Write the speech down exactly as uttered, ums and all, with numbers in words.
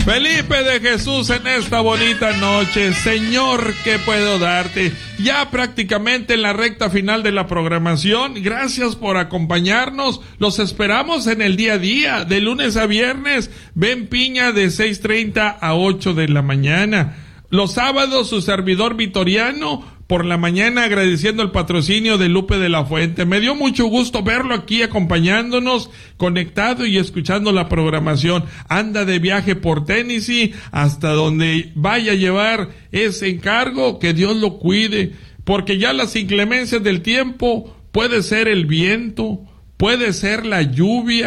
Felipe de Jesús en esta bonita noche. Señor, ¿qué puedo darte? Ya prácticamente en la recta final de la programación. Gracias por acompañarnos. Los esperamos en el día a día, de lunes a viernes. Ven Piña de seis treinta a ocho de la mañana. Los sábados, su servidor Vitoriano, por la mañana, agradeciendo el patrocinio de Lupe de la Fuente. Me dio mucho gusto verlo aquí acompañándonos, conectado y escuchando la programación. Anda de viaje por Tennessee, hasta donde vaya a llevar ese encargo, que Dios lo cuide, porque ya las inclemencias del tiempo, puede ser el viento, puede ser la lluvia,